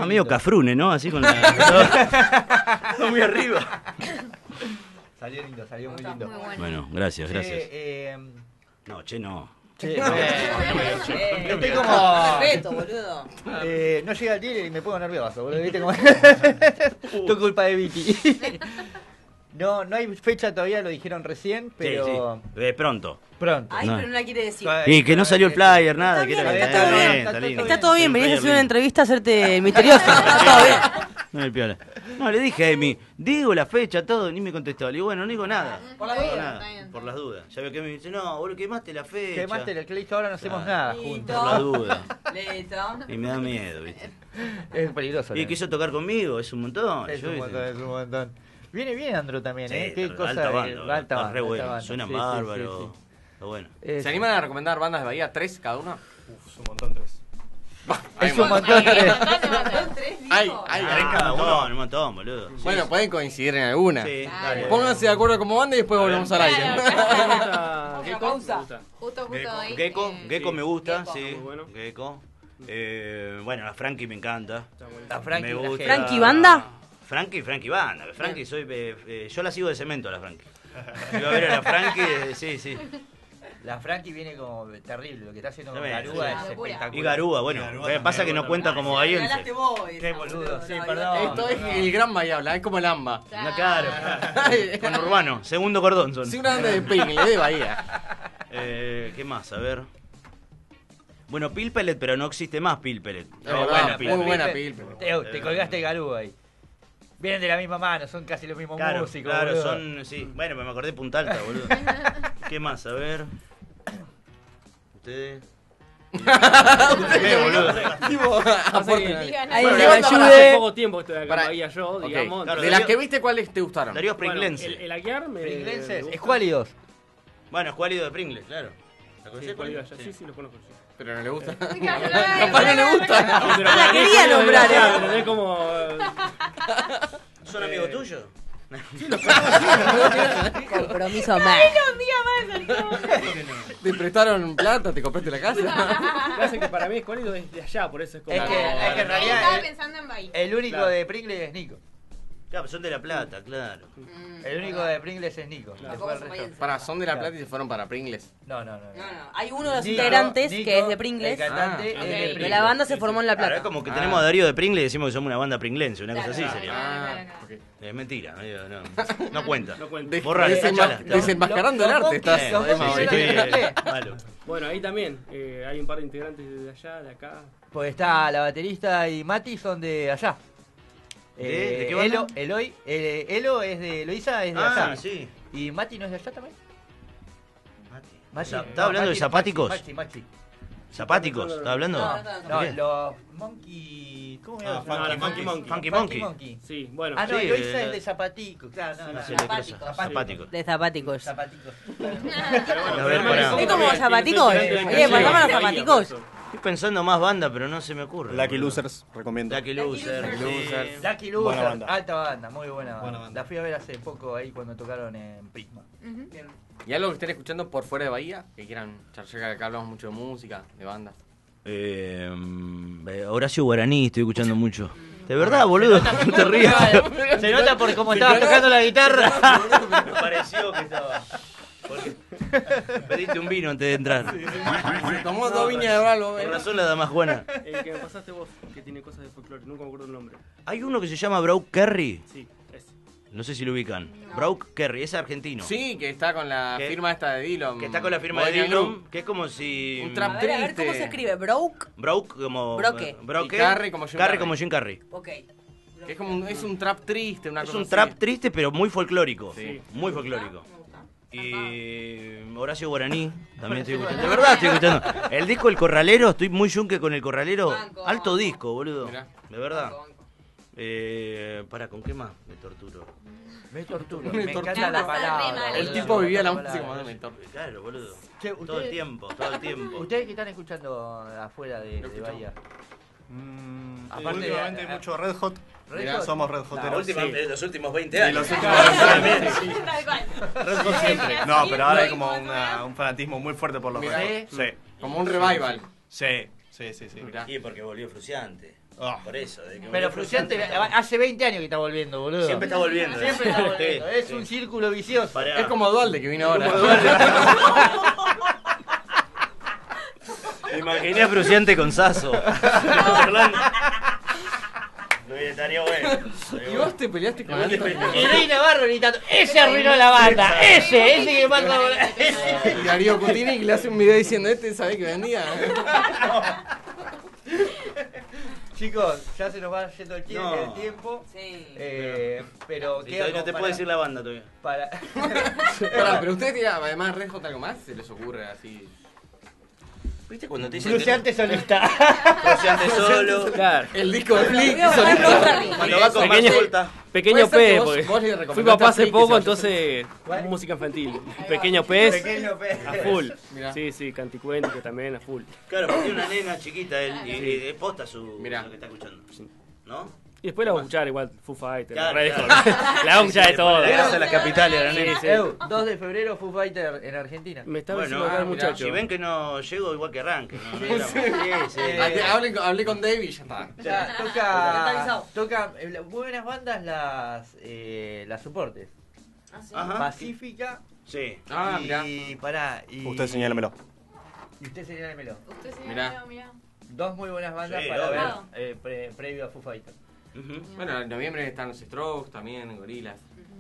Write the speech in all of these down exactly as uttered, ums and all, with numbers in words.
Ah, medio cafrune, ¿no? Así con la... no, muy arriba. Salió lindo, salió muy lindo. Muy bueno. Bueno, gracias, gracias. Che, eh, No, che, no. che, no, Eh, estoy como... Respeto, boludo. Eh, no llega el dealer y me pongo nervioso, boludo. ¿Viste cómo? Tu culpa de Viti. No, no hay fecha todavía, lo dijeron recién, pero Sí, sí. Eh, pronto. pronto. Ay, No. pero no la quiere decir. Y que no salió el player, nada. Está que bien, era- está todo bien, está lindo. Está todo bien, venís a hacer una lindo. entrevista a hacerte misterioso. Está todo bien. No, el piola. No, le dije a Emi, digo la fecha, todo, ni me contestó. Le digo, bueno, no digo nada. Por la No digo duda, nada, está bien. por las dudas. Ya veo que me dice, no, boludo, quemaste la fecha. Quemaste el que listo, ahora no hacemos Claro. nada Listo. juntos. Por la duda. Listo. Y me da miedo, ¿viste? Es peligroso. Y ¿no? quiso tocar conmigo, es un montón. Es yo, un ¿viste? montón, es un montón. Viene bien Andro también, Sí, ¿eh? Qué pero cosa alta de- banda, alta está banda, re alta bueno, banda. suenan Sí, sí, bárbaro. sí, sí. Está bueno. Es- ¿Se animan a recomendar bandas de Bahía? ¿Tres cada una? Uf, es un montón tres. Hay Es un más. montón. Ay, de- ¿dónde vas a- Tres, Hay, dijo. hay. Ah, un montón, un montón, boludo. Sí, Bueno, pueden coincidir en alguna. sí, Claro. dale. Pónganse de acuerdo como banda y después volvemos al aire. Claro, ¿Otra Otra pausa. Justo, justo Gecko, ahí. Gecko, eh, Gecko sí. me gusta, Gecko. sí. Muy bueno. Gecko. Eh, bueno, la Frankie me encanta. La Frankie, me la gusta. gente. ¿Frankie Banda? Frankie, Frankie Banda. Frankie, soy, eh, eh, yo la sigo de cemento a la Frankie. Iba a ver a la Frankie, eh, sí, sí. La Frankie viene como terrible, lo que está haciendo con También, Garúa sí. es Locura. espectacular. Y Garúa, bueno, Y Garúa eh, también, pasa que no bueno, cuenta bueno. como Regalaste bahiense. vos, Qué boludo, sí, No, perdón. Esto es el gran Bahía Blanca, es como el AMBA. No, claro. Con Urbano, segundo cordón son. Sí, una banda de Pringle, de Bahía. Eh, ¿Qué más? A ver. Bueno, Pilpelet, pero no existe más Pilpelet. Es verdad, muy buena pil. Te, te colgaste Garúa ahí. Vienen de la misma mano, son casi los mismos Claro, músicos. claro, boludo. son, sí. Bueno, me acordé de Punta Alta, boludo. ¿Qué más? A ver. Ustedes. ¿Qué, boludo? Pasa que- Digan, Ahí Bueno, le la verdad, ayude. hace poco tiempo estoy acá en Para- Bahía yo, Ok. digamos. Claro, De Darío- las que viste, ¿cuáles te gustaron? Darío Bueno, Pringlense. el, el Aguiar me. Pringlenses, me gusta. escuálidos. Bueno, Escuálido de Pringles, claro. ¿La Sí, conocés, ¿cuál iba Escuálido? allá? Sí, sí, lo conozco. Sí. Pero no le gusta. Claro, Capaz no le gusta. Pero Ah, la para mí quería es como- nombrar, eh. pero es como. eh, ¿Son amigos tuyos? Compromiso más. ¿Te prestaron plata? ¿Te compraste la casa? Me hace que para mí Escuálido es de allá, por eso es como. Es que- es que en Él realidad estaba el- pensando en Bahía. El único Claro. de Pringles es Nico. Claro, son de La Plata, claro. El único de Pringles es Nico. Claro. Después el resto- Para, son de La Plata y se fueron para Pringles. No, no, no. No, no. Hay uno de los Nico- integrantes Nico, que es de Pringles. El cantante Ah, es de ok. Pringles. De la banda se formó en La Claro, Plata. es como que Ah. tenemos a Darío de Pringles y decimos que somos una banda pringlense, una cosa Claro, así sería. claro, Ah, claro, claro. Es mentira, medio, no, no cuenta. No cuenta. De- Borra, desenma- tachala. desenmascarando el Los arte. Estás, monkeys, los Emma, monkeys hoy. eran de- Malo. Bueno, ahí también. eh, hay un par de integrantes de allá, de acá. Pues está la baterista y Mati son de allá. ¿De- de qué banda? Elo, Eloy, eh, Elo es de Eloísa, es de Ah, allá. sí. ¿Y Mati no es de allá también? Mati. ¿Estaba no, hablando de Mati- zapáticos? Machi, Machi. ¿Zapáticos? ¿Estaba hablando? No, no, no. No, ¿Qué? los Monkey... ¿Cómo se Ah, llama? No, la Funky Monkey. Funky Funky Monkey. Monkey. Sí, bueno. Ah, no, Sí, Eloísa eh, es de Zapatico. Claro, no, no. No sé, le Zapáticos. cruza. Zapáticos. De zapaticos. Zapaticos. A ver, pará. ¿Es como zapaticos? Oye, pasamos a los zapaticos. Estoy pensando más banda, pero no se me ocurre. Lucky boludo. Losers, recomiendo. Lucky Loser. Lucky sí. Lucky Buena Loser, banda. alta banda, muy buena banda. Buena banda. La fui a ver hace poco ahí cuando tocaron en Prisma. ¿Y algo que estén escuchando por fuera de Bahía? Que quieran charlar, acá hablamos mucho de música, de bandas. Eh, eh, Horacio Guaraní, estoy escuchando mucho. De verdad, boludo, no te rías. Se nota por cómo estabas tocando la guitarra. Me pareció que estaba. Porque pediste un vino antes de entrar. Se tomó dos viñas de bralo, Por razón la dama Juana. El que me pasaste vos, que tiene cosas de folclore, nunca me acuerdo el nombre. Hay uno que se llama Broke Kerry. Sí, ese. No sé si lo ubican. Broke Kerry, es argentino. Sí, que está con la ¿Qué? firma esta de Dillon. Que está con la firma de Bohemian Dillon, Blue. que es como si. Un trap A ver, a ver cómo triste. se escribe. Broke. Broke como. Broke. Broke. Y Carrey como Jim Carrey Carrey. como Jim Carrey. Ok. Que es como un, es un trap triste, una Es cosa un así. trap triste, pero muy folclórico. Sí. Muy folclórico. Y Horacio Guaraní, también estoy escuchando. De verdad estoy escuchando. El disco El Corralero, estoy muy yunque con El Corralero. Banco, Alto banco. disco, boludo. Mirá. De verdad. Eh, para, ¿con qué más me torturo? Me torturo. Me Me tortura. encanta la Está re palabra. mal. El boludo. tipo vivía la palabra. música como me tortura. Claro, boludo. Che, Todo el ustedes- tiempo, todo el tiempo. Ustedes que están escuchando afuera de, Lo de escuchamos. Bahía. Mm, Aparte de- últimamente eh, mucho Red Hot. Red Mirá, Hot. somos Red La Hoteros. última, Sí. de los últimos veinte Sí, años. los últimos veinte Sí. años. Tal cual. Red Hot siempre. No, pero ahora hay como una- un fanatismo muy fuerte por los Mirá. Red Hot. Sí. Como un revival. Sí, sí, sí, sí. Mirá. Y porque volvió Fruciante. Oh. Por eso. De que Pero volvió Fruciante hace veinte años que está volviendo, boludo. Siempre está volviendo. Siempre está Sí, volviendo. Es sí. un círculo vicioso. Pará. Es como Dualde que vino ahora. Me imaginé a Fruciante con Sasso. Charlando. No, estaría bueno. Estaría ¿Y bueno. vos te peleaste con No te Anthony? peleaste. Y Rey Navarro ni tanto. Ese arruinó la banda. Ese, ese que manda. Ese. Y Darío Cutini le hace un video diciendo, este sabe que vendía. Chicos, ya se nos va yendo el tiempo. No. El tiempo. Sí. Eh, pero Sí, queda todavía no como te para- puedo decir la banda todavía. Para... Pará, pero ustedes tiran, además Red Hot algo más, se les ocurre así. ¿Viste cuando te dicen Fruciante solista. Fruciante solo? Claro. El disco de Flick, Voy a poner solista. los Harry. Cuando va con Pequeño- Marcolta. Pequeño Puede ser que pez, vos- porque vos le fui recomendaste papá a hace Flick que poco, se vaya entonces ¿Cuál? música infantil. Pequeño pez, Pequeño pez. a full. Mirá. Sí, sí, canticuéntico también, a full. Claro, porque tiene una nena chiquita él y, y es posta su Mirá. lo que está escuchando. ¿No? Y después la voy a escuchar igual Foo Fighters, Claro, Red claro. Hot. La voy a escuchar de todo. Le das a las capitales a la nena. Sí. Eu, dos de febrero Foo Fighter en Argentina. Me está Bueno, diciendo acá el ah, mirá, muchacho. Si ven que no llego, igual que arranque. ¿no? No, sí, sí. Hablé, hablé con- hablé con Dave y ya está. Ya, Está toca, avisado. toca eh, la- muy buenas bandas las eh, las soportes. Ah, sí. Ajá. Pacífica Sí. Ah, mirá. y pará y Usted señálemelo. y usted señálemelo. Usted se Mirá. mirá. mirá. Dos muy buenas bandas Sí, para obvio. ver eh, pre- previo a Foo Fighter. Ujú. Bueno, en noviembre están los Strokes también, Gorilas.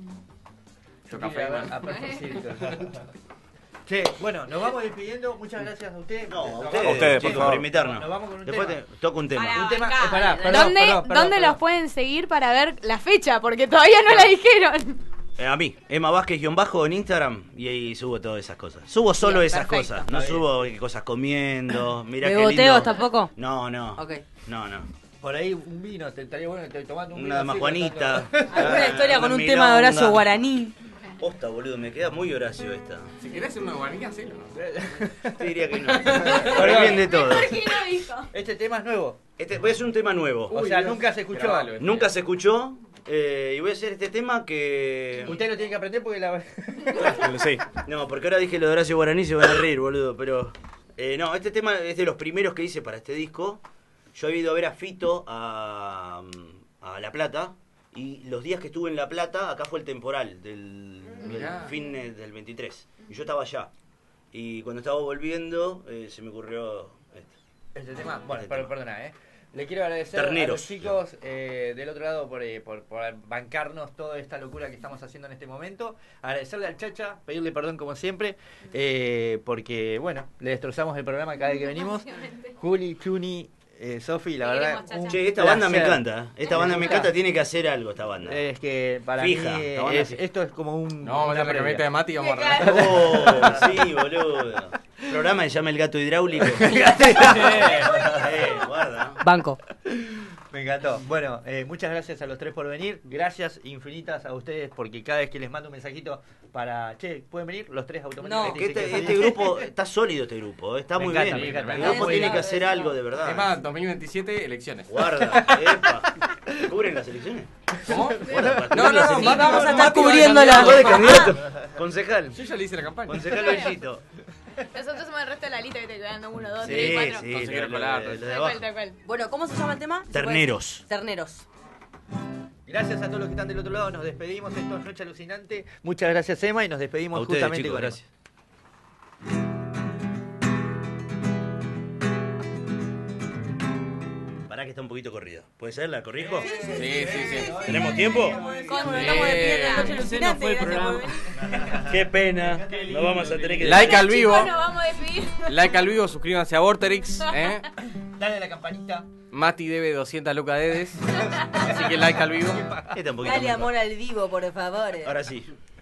Yo Ir café, a ver man. a Perfect Circle. Che, bueno, nos vamos despidiendo. Muchas gracias a ustedes. No, a Nos ustedes, vamos- ustedes, por chicos, favor. por invitarnos. Nos vamos con un Después tema. te toco un tema. Para- Un tema. Acá. eh, pará, perdón, ¿Dónde, perdón, perdón, ¿dónde perdón. los pueden seguir para ver la fecha? Porque todavía no la dijeron. Eh, a mí, Emma Vázquez-bajo en Instagram y ahí subo todas esas cosas. Subo solo Bien, esas perfecto. cosas. No Está bien. subo eh, cosas comiendo. Mira qué ¿Beboteos lindo. tampoco? No, no. Ok. No, no. Por ahí un vino, te estaría bueno que te tomando un vino. Una dama así, Juanita. cantando. Alguna historia con Una un tema de Horacio milonga. Guaraní. Posta, boludo, me queda muy Horacio esta. Si querés hacer una guardia, hacelo. Te diría que no. Por el bien de todo. ¿Por qué no dijo? Este tema es nuevo. Este, voy a hacer un tema nuevo. O Uy, sea, Dios. nunca se escuchó. Grabalo, eh. Nunca se escuchó. eh, y voy a hacer este tema que. Usted lo tiene que aprender porque la... Sí. No, porque ahora dije lo de Horacio Guaraní y se van a reír, boludo. Pero. eh, no, este tema es de los primeros que hice para este disco. Yo había ido a ver a Fito a, a La Plata. Y los días que estuve en La Plata, acá fue el temporal del, del Mirá. fin eh, del veintitrés. Y yo estaba allá. Y cuando estaba volviendo, eh, se me ocurrió esto. Este tema, bueno, Este per- tema. perdona, ¿eh? Le quiero agradecer Terneros. a los chicos eh, del otro lado por, eh, por, por bancarnos toda esta locura que estamos haciendo en este momento. Agradecerle al Chacha, pedirle perdón como siempre, eh, porque, bueno, le destrozamos el programa cada vez que venimos. Obviamente. Juli, Chuni, eh, Sofi, la Te verdad. queremos, Chacha. un Che, esta banda me placer. encanta. ¿eh? Esta Me banda me gusta. encanta, tiene que hacer algo esta banda. Es que para Fija, mí esta banda es- fija. esto es como un. No, vamos a una meter la previa. camioneta de Mati y vamos a Qué arrancar. Oh, sí, boludo. El programa se llama El Gato Hidráulico. eh, guarda. Banco. Me encantó. Bueno, eh, muchas gracias a los tres por venir. Gracias infinitas a ustedes porque cada vez que les mando un mensajito para, che, ¿pueden venir? Los tres No. automáticamente. Que dicen este, que este sí. grupo está sólido, este grupo. eh, Está Me muy encanta, bien. me encanta. El grupo Muy tiene bien. que hacer algo de verdad. Es más, dos mil veintisiete, elecciones. Guarda, epa. ¿Cubren las elecciones? ¿cómo? Guarda, para No, cubrir las no, Sí, elecciones. vamos a estar Mati va de cubriéndola. candidato. Vos de candidato. Concejal. Yo ya le hice la campaña. Concejal Bellito. Nosotros somos el resto de la lista que te quedando uno, dos, Sí, tres, cuatro. sí. Consejero lo- lo- escolar, lo de Tal abajo. cual, tal cual. Bueno, ¿cómo se llama el tema? ¿Se puede Terneros. decir? Terneros. Gracias a todos los que están del otro lado. Nos despedimos. Esto es Noche Alucinante. Muchas gracias, Emma. Y nos despedimos A ustedes, justamente chicos, con gracias. Pará que está un poquito corrida. ¿Puede ser? ¿La corrijo? Sí, sí, sí. ¿Tenemos tiempo? Como nos estamos despidiendo de Noche Ese no Alucinante. fue el Gracias por programa. venir. Qué pena. Nos vamos a tener que... Like al Chicos, vivo. nos vamos a despedir. Like al vivo, suscríbanse a Vorterix. ¿eh? Dale a la campanita. Mati debe doscientas lucas dedes. Así que like al vivo. Está un poquito Dale mejor. amor al vivo, por favor. Ahora sí.